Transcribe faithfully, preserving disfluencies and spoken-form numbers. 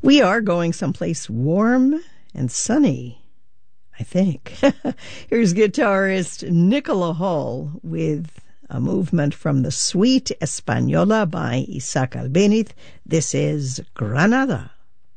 We are going someplace warm and sunny, I think. Here's guitarist Nicola Hall with a movement from the Suite Española by Isaac Albéniz. This is Granada.